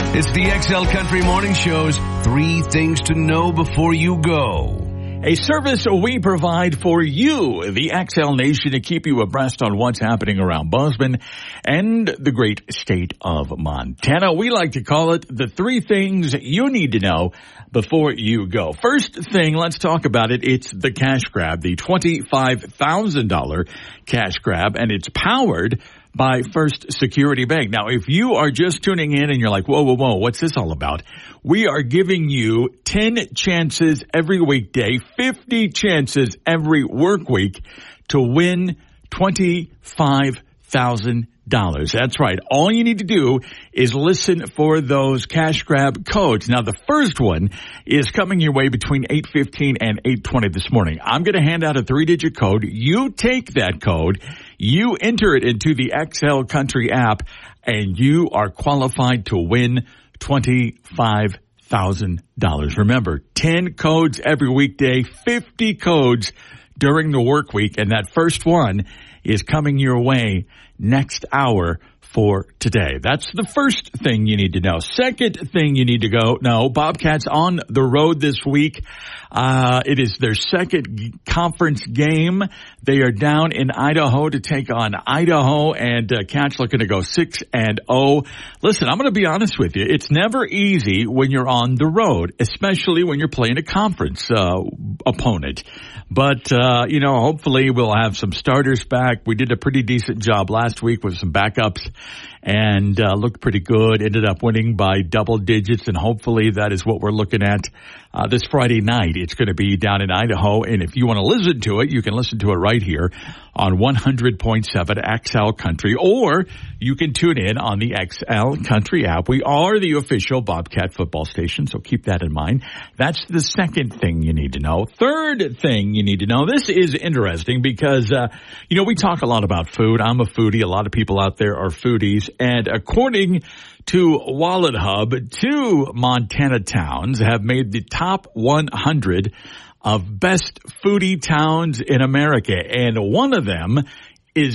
It's the XL Country Morning Show's 3 things to know before you go. A service we provide for you, the XL Nation, to keep you abreast on what's happening around Bozeman and the great state of Montana. We like to call it the 3 things you need to know before you go. First thing, let's talk about it. It's the cash grab, the $25,000 cash grab, and it's powered by First Security Bank. Now, if you are just tuning in and you're like, whoa, what's this all about? We are giving you 10 chances every weekday, 50 chances every work week to win $25,000. That's right. All you need to do is listen for those cash grab codes. Now, the first one is coming your way between 8:15 and 8:20 this morning. I'm going to hand out a 3-digit code. You take that code, you enter it into the XL Country app, and you are qualified to win $25,000. Remember, 10 codes every weekday, 50 codes during the work week, and that first one is coming your way next hour for today. That's the first thing you need to know. Second thing you need to know, Bobcats on the road this week. It is their second conference game. They are down in Idaho to take on Idaho, and Cats looking to go 6-0. Listen, I'm going to be honest with you. It's never easy when you're on the road, especially when you're playing a conference opponent. But, hopefully we'll have some starters back. We did a pretty decent job last week with some backups and looked pretty good. Ended up winning by double digits, and hopefully that is what we're looking at this Friday night. It's going to be down in Idaho, and if you want to listen to it, you can listen to it right here on 100.7 XL Country, or you can tune in on the XL Country app. We are the official Bobcat football station, so keep that in mind. That's the second thing you need to know. Third thing you need to know, this is interesting because, we talk a lot about food. I'm a foodie. A lot of people out there are foodies, and according to Wallet Hub, 2 Montana towns have made the top 100 of best foodie towns in America, and one of them